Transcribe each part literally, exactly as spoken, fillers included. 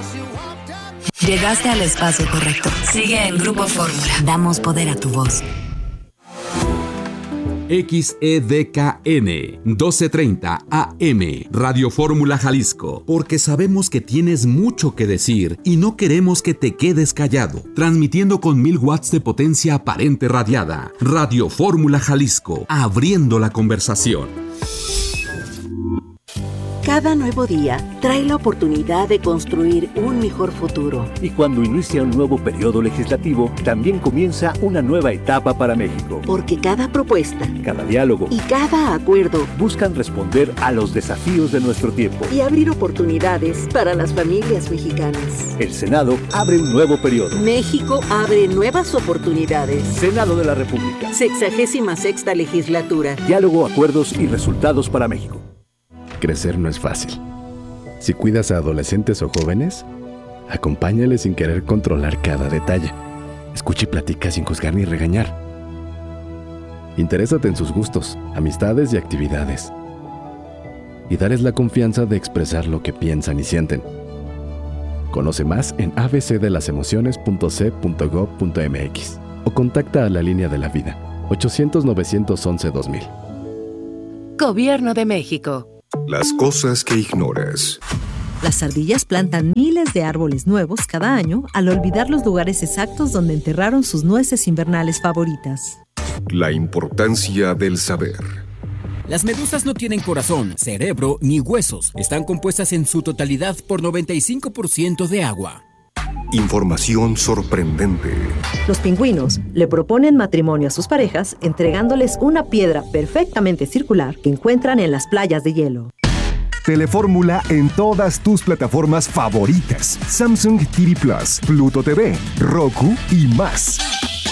Llegaste al espacio correcto. Sigue en Grupo Fórmula. Damos poder a tu voz. X E D K N doce treinta A M Radio Fórmula Jalisco, porque sabemos que tienes mucho que decir y no queremos que te quedes callado. Transmitiendo con mil watts de potencia aparente radiada. Radio Fórmula Jalisco, abriendo la conversación. Cada nuevo día trae la oportunidad de construir un mejor futuro. Y cuando inicia un nuevo periodo legislativo, también comienza una nueva etapa para México. Porque cada propuesta, cada diálogo y cada acuerdo buscan responder a los desafíos de nuestro tiempo y abrir oportunidades para las familias mexicanas. El Senado abre un nuevo periodo. México abre nuevas oportunidades. Senado de la República. Sexagésima sexta legislatura. Diálogo, acuerdos y resultados para México. Crecer no es fácil. Si cuidas a adolescentes o jóvenes, acompáñales sin querer controlar cada detalle. Escucha y platica sin juzgar ni regañar. Interésate en sus gustos, amistades y actividades. Y dales la confianza de expresar lo que piensan y sienten. Conoce más en a b c de las emociones punto c punto gob punto m x o contacta a la Línea de la Vida ochocientos, novecientos once, dos mil. Gobierno de México. Las cosas que ignoras. Las ardillas plantan miles de árboles nuevos cada año al olvidar los lugares exactos donde enterraron sus nueces invernales favoritas. La importancia del saber. Las medusas no tienen corazón, cerebro ni huesos. Están compuestas en su totalidad por noventa y cinco por ciento de agua. Información sorprendente. Los pingüinos le proponen matrimonio a sus parejas entregándoles una piedra perfectamente circular que encuentran en las playas de hielo. Telefórmula en todas tus plataformas favoritas. Samsung T V Plus, Pluto T V, Roku y más.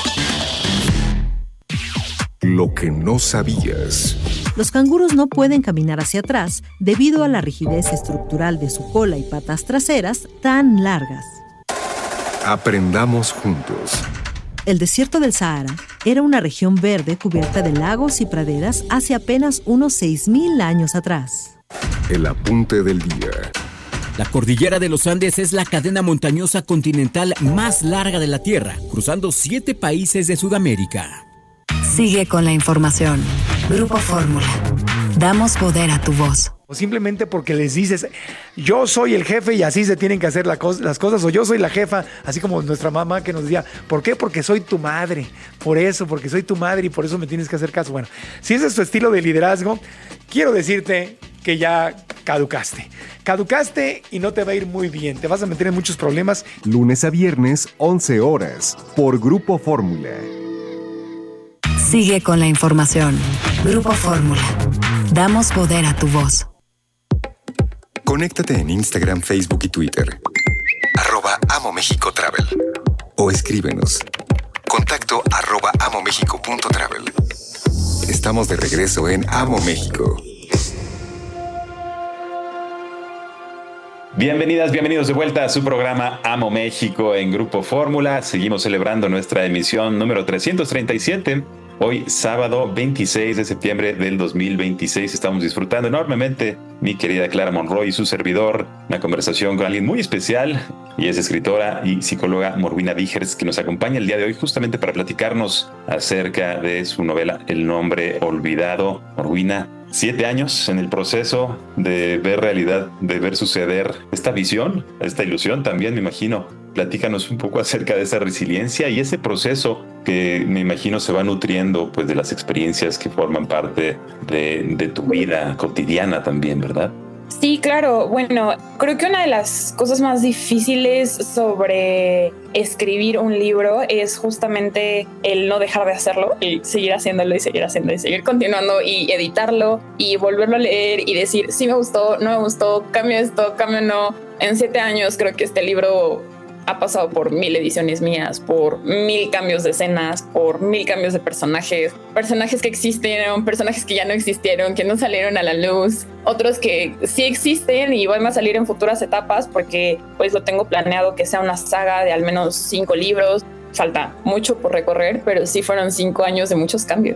Lo que no sabías. Los canguros no pueden caminar hacia atrás debido a la rigidez estructural de su cola y patas traseras tan largas. Aprendamos juntos. El desierto del Sahara era una región verde cubierta de lagos y praderas hace apenas unos seis mil años atrás. El apunte del día. La cordillera de los Andes es la cadena montañosa continental más larga de la Tierra, cruzando siete países de Sudamérica. Sigue con la información. Grupo Fórmula. Damos poder a tu voz. O simplemente porque les dices, yo soy el jefe y así se tienen que hacer la co- las cosas, o yo soy la jefa, así como nuestra mamá que nos decía, ¿por qué? Porque soy tu madre, por eso, porque soy tu madre y por eso me tienes que hacer caso. Bueno, si ese es tu estilo de liderazgo, quiero decirte que ya caducaste. Caducaste y no te va a ir muy bien, te vas a meter en muchos problemas. Lunes a viernes, once horas, por Grupo Fórmula. Sigue con la información. Grupo Fórmula. Damos poder a tu voz. Conéctate en Instagram, Facebook y Twitter. Arroba Amo México Travel. O escríbenos. Contacto arroba amomexico punto travel. Estamos de regreso en Amo México. Bienvenidas, bienvenidos de vuelta a su programa Amo México en Grupo Fórmula. Seguimos celebrando nuestra emisión número trescientos treinta y siete. Hoy, sábado veintiséis de septiembre del dos mil veintiséis, estamos disfrutando enormemente, mi querida Clara Monroy y su servidor, una conversación con alguien muy especial, y es escritora y psicóloga Morwina Díjers, que nos acompaña el día de hoy justamente para platicarnos acerca de su novela El nombre olvidado. Morwina, siete años en el proceso de ver realidad, de ver suceder esta visión, esta ilusión también, me imagino. Platícanos un poco acerca de esa resiliencia y ese proceso que me imagino se va nutriendo pues de las experiencias que forman parte de, de tu vida cotidiana también, ¿verdad? Sí, claro. Bueno, creo que una de las cosas más difíciles sobre escribir un libro es justamente el no dejar de hacerlo, el seguir haciéndolo y seguir haciendo y seguir continuando y editarlo y volverlo a leer y decir, sí me gustó, no me gustó, cambio esto, cambio no. En siete años creo que este libro ha pasado por mil ediciones mías, por mil cambios de escenas, por mil cambios de personajes, personajes que existieron, personajes que ya no existieron, que no salieron a la luz, otros que sí existen y van a salir en futuras etapas porque pues lo tengo planeado que sea una saga de al menos cinco libros. Falta mucho por recorrer, pero sí fueron cinco años de muchos cambios.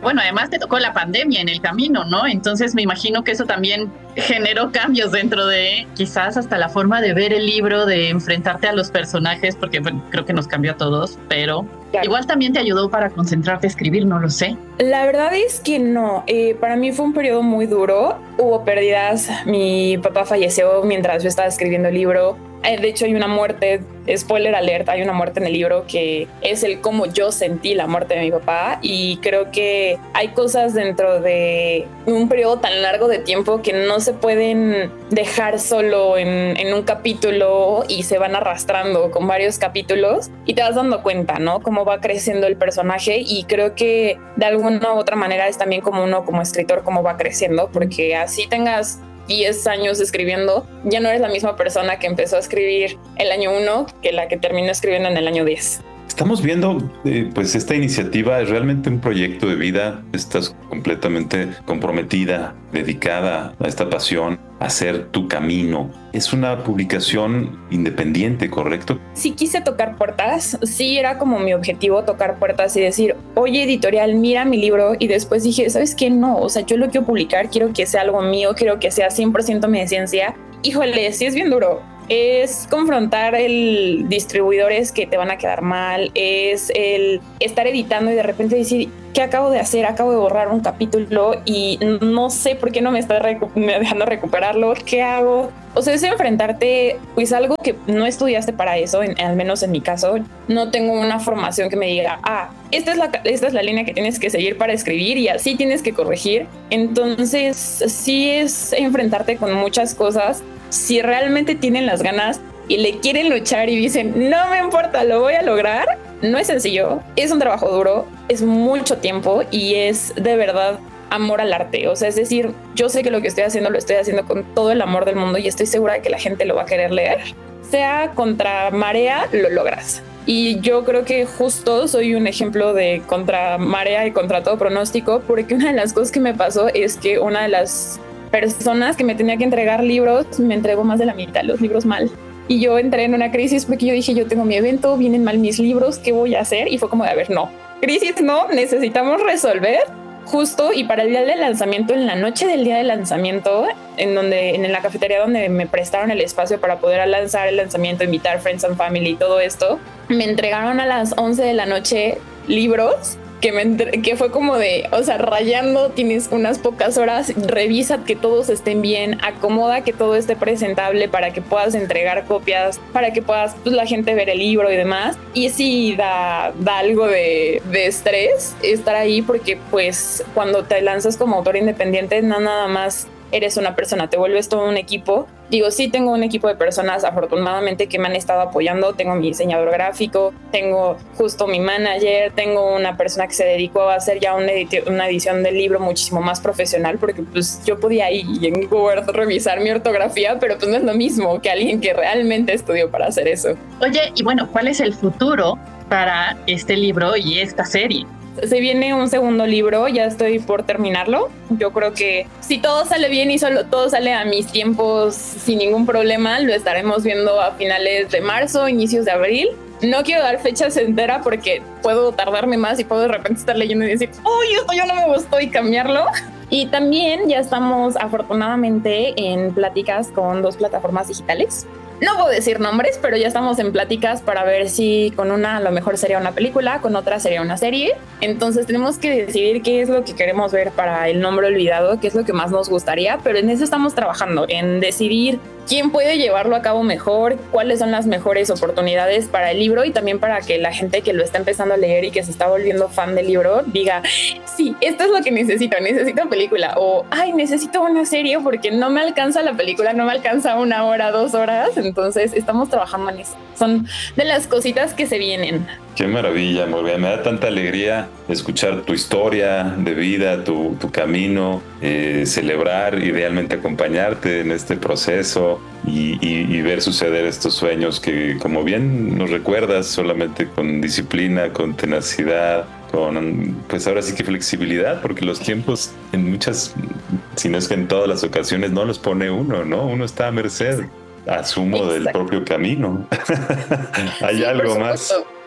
Bueno, además te tocó la pandemia en el camino, ¿no? Entonces me imagino que eso también generó cambios dentro de quizás hasta la forma de ver el libro, de enfrentarte a los personajes, porque bueno, creo que nos cambió a todos, pero claro, igual también te ayudó para concentrarte a escribir, no lo sé. La verdad es que no, eh, para mí fue un periodo muy duro, hubo pérdidas, mi papá falleció mientras yo estaba escribiendo el libro. De hecho, hay una muerte, spoiler alert, hay una muerte en el libro que es el cómo yo sentí la muerte de mi papá, y creo que hay cosas dentro de un periodo tan largo de tiempo que no se pueden dejar solo en, en un capítulo y se van arrastrando con varios capítulos y te vas dando cuenta, ¿no? Cómo va creciendo el personaje, y creo que de alguna u otra manera es también como uno como escritor cómo va creciendo, porque así tengas diez años escribiendo, ya no eres la misma persona que empezó a escribir el año uno que la que terminó escribiendo en el año diez. Estamos viendo, eh, pues esta iniciativa es realmente un proyecto de vida. Estás completamente comprometida, dedicada a esta pasión, a hacer tu camino. Es una publicación independiente, ¿correcto? Sí quise tocar puertas, sí era como mi objetivo tocar puertas y decir, oye editorial, mira mi libro, y después dije, ¿sabes qué? No, o sea, yo lo quiero publicar, quiero que sea algo mío, quiero que sea cien por ciento mi ciencia. Híjole, sí es bien duro. Es confrontar el distribuidores que te van a quedar mal, es el estar editando y de repente decir, ¿qué acabo de hacer? Acabo de borrar un capítulo y no sé por qué no me está recu- me dejando recuperarlo, ¿qué hago? O sea, es enfrentarte pues algo que no estudiaste para eso, en, al menos en mi caso. No tengo una formación que me diga, ah, esta es, la, esta es la línea que tienes que seguir para escribir y así tienes que corregir. Entonces sí es enfrentarte con muchas cosas. Si realmente tienen las ganas y le quieren luchar y dicen, no me importa, lo voy a lograr, no es sencillo, es un trabajo duro, es mucho tiempo y es de verdad amor al arte. O sea, es decir, yo sé que lo que estoy haciendo lo estoy haciendo con todo el amor del mundo y estoy segura de que la gente lo va a querer leer. Sea contra marea, lo logras. Y yo creo que justo soy un ejemplo de contra marea y contra todo pronóstico, porque una de las cosas que me pasó es que una de las personas que me tenía que entregar libros me entregó más de la mitad los libros mal, y yo entré en una crisis porque yo dije, yo tengo mi evento, vienen mal mis libros, ¿qué voy a hacer? Y fue como de, a ver, no, crisis no, necesitamos resolver justo. Y para el día del lanzamiento, en la noche del día del lanzamiento, en donde en la cafetería donde me prestaron el espacio para poder lanzar el lanzamiento, invitar friends and family y todo esto, me entregaron a las once de la noche libros que, me entre- que fue como de, o sea, rayando, tienes unas pocas horas, revisa que todos estén bien, acomoda que todo esté presentable para que puedas entregar copias, para que puedas, pues, la gente ver el libro y demás. Y sí da, da algo de, de estrés estar ahí, porque pues cuando te lanzas como autor independiente, no nada más eres una persona, te vuelves todo un equipo. Digo, sí tengo un equipo de personas afortunadamente que me han estado apoyando. Tengo mi diseñador gráfico, tengo justo mi manager, tengo una persona que se dedicó a hacer ya una, editi- una edición del libro muchísimo más profesional, porque pues yo podía ir en Word revisar mi ortografía, pero pues no es lo mismo que alguien que realmente estudió para hacer eso. Oye, y bueno, ¿cuál es el futuro para este libro y esta serie? Se viene un segundo libro, ya estoy por terminarlo. Yo creo que si todo sale bien y solo todo sale a mis tiempos sin ningún problema, lo estaremos viendo a finales de marzo, inicios de abril. No quiero dar fechas enteras porque puedo tardarme más y puedo de repente estar leyendo y decir, uy, esto ya no me gustó, y cambiarlo. Y también ya estamos afortunadamente en pláticas con dos plataformas digitales. No puedo decir nombres, pero ya estamos en pláticas para ver si con una a lo mejor sería una película, con otra sería una serie. Entonces tenemos que decidir qué es lo que queremos ver para El Nombre Olvidado, qué es lo que más nos gustaría, pero en eso estamos trabajando, en decidir quién puede llevarlo a cabo mejor, cuáles son las mejores oportunidades para el libro, y también para que la gente que lo está empezando a leer y que se está volviendo fan del libro diga, sí, esto es lo que necesito, necesito película, o ay, necesito una serie porque no me alcanza la película, no me alcanza una hora, dos horas. Entonces estamos trabajando en eso. Son de las cositas que se vienen. Qué maravilla, Morgan. Me da tanta alegría escuchar tu historia de vida, tu, tu camino, eh, celebrar y realmente acompañarte en este proceso y, y, y ver suceder estos sueños que, como bien nos recuerdas, solamente con disciplina, con tenacidad, con, pues ahora sí que flexibilidad, porque los tiempos en muchas, si no es que en todas las ocasiones, no los pone uno, ¿no? Uno está a merced, asumo, Exacto. del propio camino. Hay sí, algo más.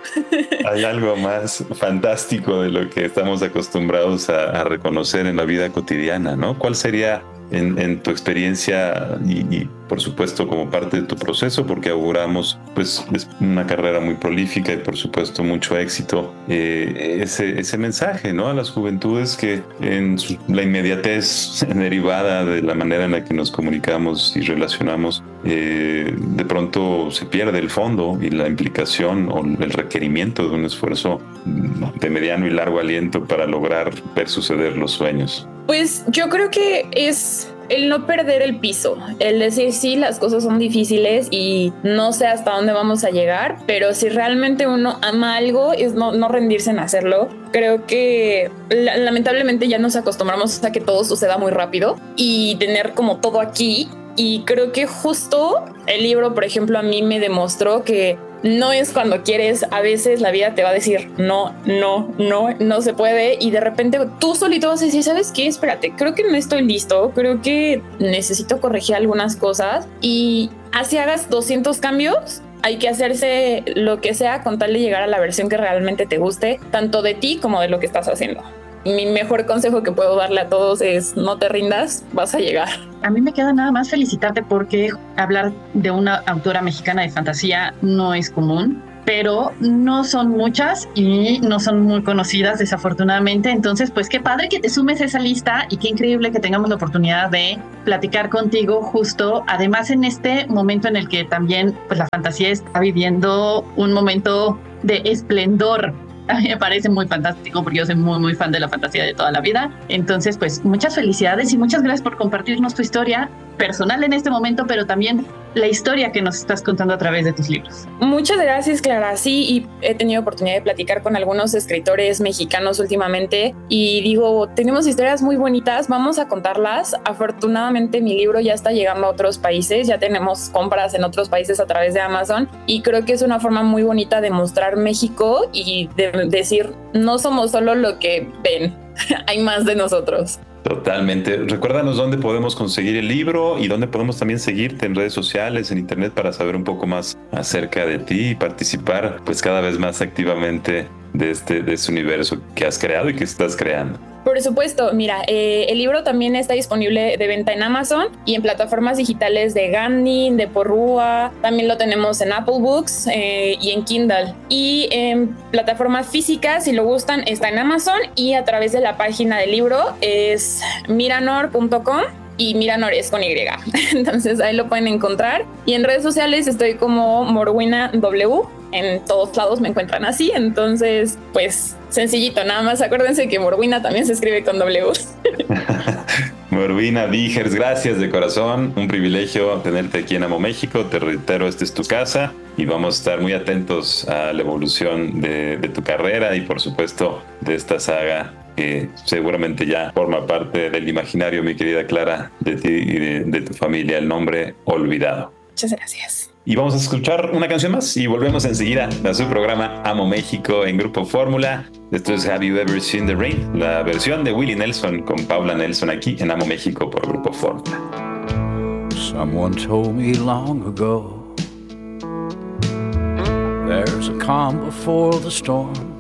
Hay algo más fantástico de lo que estamos acostumbrados a, a reconocer en la vida cotidiana, ¿no? ¿Cuál sería en, en tu experiencia y, y por supuesto como parte de tu proceso, porque auguramos pues es una carrera muy prolífica y por supuesto mucho éxito, eh, ese, ese mensaje, ¿no? A las juventudes que en su, la inmediatez derivada de la manera en la que nos comunicamos y relacionamos, eh, de pronto se pierde el fondo y la implicación o el requerimiento de un esfuerzo de mediano y largo aliento para lograr ver suceder los sueños. Pues yo creo que es el no perder el piso, el decir sí, las cosas son difíciles y no sé hasta dónde vamos a llegar, pero si realmente uno ama algo es no, no rendirse en hacerlo. Creo que lamentablemente ya nos acostumbramos a que todo suceda muy rápido y tener como todo aquí, y creo que justo el libro, por ejemplo, a mí me demostró que no es cuando quieres, a veces la vida te va a decir no, no, no, no se puede, y de repente tú solito vas a decir, ¿sabes qué? Espérate, creo que no estoy listo, creo que necesito corregir algunas cosas, y así hagas doscientos cambios, hay que hacerse lo que sea con tal de llegar a la versión que realmente te guste, tanto de ti como de lo que estás haciendo. Mi mejor consejo que puedo darle a todos es no te rindas, vas a llegar. A mí me queda nada más felicitarte porque hablar de una autora mexicana de fantasía no es común, pero no son muchas y no son muy conocidas desafortunadamente. Entonces, pues qué padre que te sumes a esa lista y qué increíble que tengamos la oportunidad de platicar contigo justo, además en este momento en el que también pues la fantasía está viviendo un momento de esplendor. A mí me parece muy fantástico porque yo soy muy muy fan de la fantasía de toda la vida. Entonces pues muchas felicidades y muchas gracias por compartirnos tu historia personal en este momento, pero también la historia que nos estás contando a través de tus libros. Muchas gracias, Clara. Sí, y he tenido oportunidad de platicar con algunos escritores mexicanos últimamente y digo, tenemos historias muy bonitas, vamos a contarlas. Afortunadamente mi libro ya está llegando a otros países, ya tenemos compras en otros países a través de Amazon, y creo que es una forma muy bonita de mostrar México y de decir, no somos solo lo que ven, hay más de nosotros. Totalmente. Recuérdanos dónde podemos conseguir el libro y dónde podemos también seguirte en redes sociales, en internet, para saber un poco más acerca de ti y participar pues cada vez más activamente de este, de este universo que has creado y que estás creando. Por supuesto, mira, eh, el libro también está disponible de venta en Amazon y en plataformas digitales de Gandhi, de Porrúa, también lo tenemos en Apple Books eh, y en Kindle. Y en plataformas físicas, si lo gustan, está en Amazon, y a través de la página del libro es miranor punto com. Y Miranor es con Y, entonces ahí lo pueden encontrar. Y en redes sociales estoy como Morwina W, en todos lados me encuentran así, entonces pues sencillito, nada más acuérdense que Morwina también se escribe con W. Morwina Vigers, gracias de corazón, un privilegio tenerte aquí en Amo México, te reitero, esta es tu casa y vamos a estar muy atentos a la evolución de, de tu carrera y por supuesto de esta saga que seguramente ya forma parte del imaginario, mi querida Clara, de ti y de, de tu familia, El Nombre Olvidado. Muchas gracias. Y vamos a escuchar una canción más y volvemos enseguida a su programa Amo México en Grupo Fórmula. Esto es Have You Ever Seen the Rain, la versión de Willie Nelson con Paula Nelson aquí en Amo México por Grupo Fórmula. Someone told me long ago, there's a calm before the storm.